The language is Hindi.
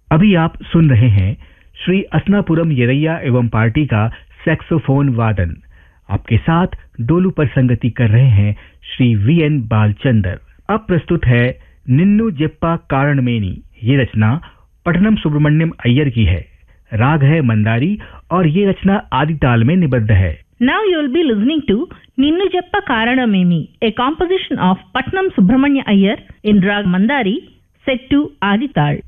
अभी आप सुन रहे हैं श्री असनापुरम येरैया एवं पार्टी का सैक्सोफोन वादन। आपके साथ डोलू पर संगति कर रहे हैं श्री वीएन बालचंदर। अब प्रस्तुत है निन्नू जेप्पा कारणमेनी। ये रचना पट्टनम सुब्रमण्यम अय्यर की है। राग है मंदारी और ये रचना आदि ताल में निबद्ध है। Now you will be listening to Ninnu Jeppa Karanamemi, a composition of Patnam Subramanya Iyer in Rag Mandari, set to Adi Tal.